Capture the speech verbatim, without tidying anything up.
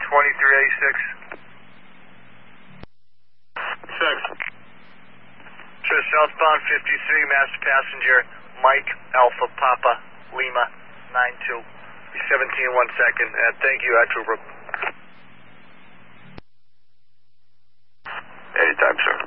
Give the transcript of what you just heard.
twenty-three eighty-six. Six. Sure, southbound fifty-three, master passenger, Mike Alpha Papa Lima nine two. seventeen one second. Uh, thank you, uh, Trooper. Anytime, sir.